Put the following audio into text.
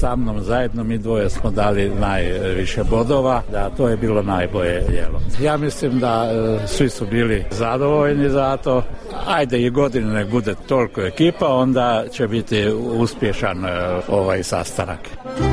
Sa mnom zajedno mi dvoje smo dali najviše bodova, da to je bilo najbolje jelo. Ja mislim da svi su bili zadovoljni za to. Ajde i godine ne bude toliko ekipa, onda će biti uspješan ovaj sastanak.